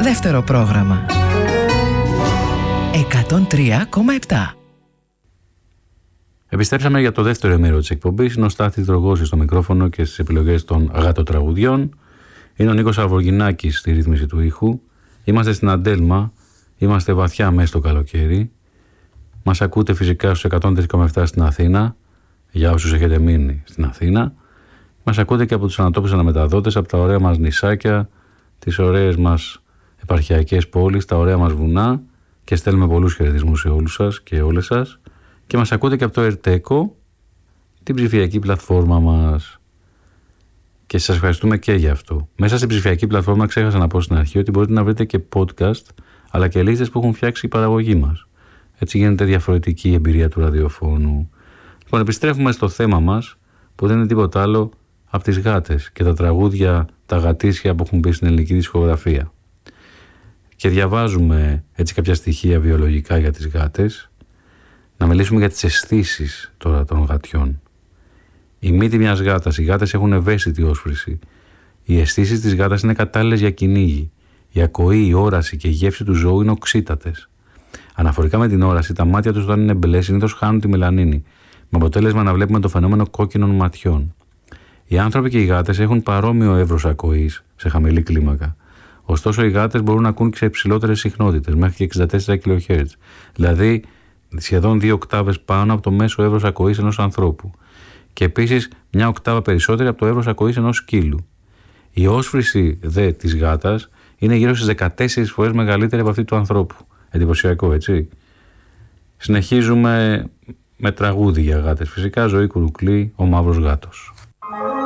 Δεύτερο πρόγραμμα 103,7. Επιστρέψαμε για το δεύτερο ημέρο της εκπομπής. Είναι ο Στάθης Δρογώσης στο μικρόφωνο και στις επιλογές των γατοτραγουδιών. Είναι ο Νίκος Αβοργινάκης στη ρύθμιση του ήχου. Είμαστε στην Αντέλμα. Είμαστε βαθιά μέσα στο καλοκαίρι. Μας ακούτε φυσικά στους 103,7 στην Αθήνα, για όσους έχετε μείνει στην Αθήνα. Μας ακούτε και από τους ανατόπους αναμεταδότες, από τα ωραία μας νησάκια, τις ωραίες μας επαρχιακές πόλεις, τα ωραία μας βουνά, και στέλνουμε πολλούς χαιρετισμούς σε όλους σας και όλες σας. Και μας ακούτε και από το Ερτέκο, την ψηφιακή πλατφόρμα μας. Και σας ευχαριστούμε και για αυτό. Μέσα στην ψηφιακή πλατφόρμα ξέχασα να πω στην αρχή ότι μπορείτε να βρείτε και podcast, αλλά και λίστες που έχουν φτιάξει η παραγωγή μας. Έτσι γίνεται διαφορετική η εμπειρία του ραδιοφώνου. Λοιπόν, επιστρέφουμε στο θέμα μας, που δεν είναι τίποτα άλλο από τις γάτες και τα τραγούδια, τα γατήσια που έχουν μπει στην ελληνική δισκογραφία. Και διαβάζουμε έτσι κάποια στοιχεία βιολογικά για τις γάτες. Να μιλήσουμε για τις αισθήσεις τώρα των γατιών. Η μύτη μιας γάτας. Οι γάτες έχουν ευαίσθητη όσφρηση. Οι αισθήσεις της γάτας είναι κατάλληλες για κυνήγι. Η ακοή, η όραση και η γεύση του ζώου είναι οξύτατες. Αναφορικά με την όραση, τα μάτια τους όταν είναι μπλε συνήθως χάνουν τη μελανίνη, με αποτέλεσμα να βλέπουμε το φαινόμενο κόκκινων ματιών. Οι άνθρωποι και οι γάτες έχουν παρόμοιο εύρος ακοής σε χαμηλή κλίμακα. Ωστόσο, οι γάτες μπορούν να ακούν και σε υψηλότερες συχνότητες, μέχρι και 64 kHz, δηλαδή σχεδόν 2 οκτάβες πάνω από το μέσο εύρος ακοής ενός ανθρώπου, και επίσης μια οκτάβα περισσότερη από το εύρος ακοής ενός σκύλου. Η όσφρηση δε της γάτας είναι γύρω στις 14 φορές μεγαλύτερη από αυτή του ανθρώπου. Εντυπωσιακό, έτσι. Συνεχίζουμε με τραγούδι για γάτες. Φυσικά, Ζωή Κουρουκλή, ο Μαύρος Γάτος.